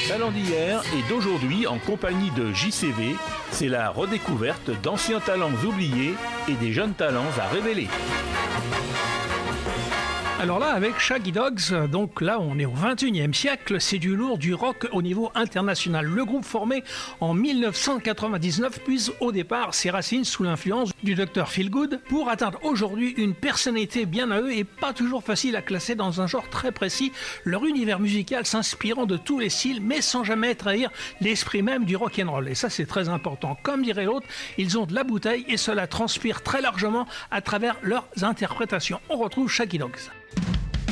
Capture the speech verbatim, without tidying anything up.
Talents d'hier et d'aujourd'hui en compagnie de J C V, c'est la redécouverte d'anciens talents oubliés et des jeunes talents à révéler. Alors là, avec Shaggy Dogs, donc là on est au vingt et unième siècle, c'est du lourd, du rock au niveau international. Le groupe formé en mille neuf cent quatre-vingt-dix-neuf puise au départ ses racines sous l'influence du docteur Feelgood pour atteindre aujourd'hui une personnalité bien à eux et pas toujours facile à classer dans un genre très précis, leur univers musical s'inspirant de tous les styles mais sans jamais trahir l'esprit même du rock'n'roll. Et ça c'est très important. Comme dirait l'autre, ils ont de la bouteille et cela transpire très largement à travers leurs interprétations. On retrouve Shaggy Dogs.